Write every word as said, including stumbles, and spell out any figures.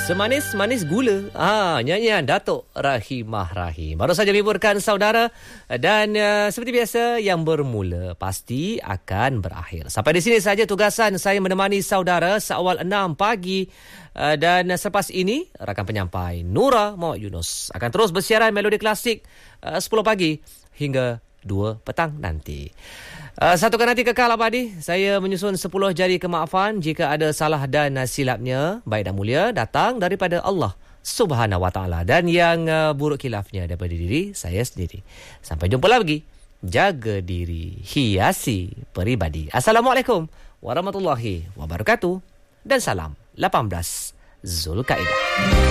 Semanis-manis gula. Ah, nyanyian Datuk Rahimah Rahim. Baru saja liburkan saudara, dan uh, seperti biasa yang bermula pasti akan berakhir. Sampai di sini saja tugasan saya menemani saudara seawal enam pagi, uh, dan selepas ini rakan penyampai Nura Muhammad Yunus akan terus bersiaran melodi klasik uh, sepuluh pagi hingga dua petang nanti. Uh, satukan nanti kekal abadi. Saya menyusun sepuluh jari kemaafan jika ada salah dan uh, silapnya, baik dan mulia datang daripada Allah Subhanahu Wa Taala, dan yang uh, buruk khilafnya daripada diri saya sendiri. Sampai jumpa lagi. Jaga diri, hiasi peribadi. Assalamualaikum warahmatullahi wabarakatuh, dan salam lapan belas Zulkaidah.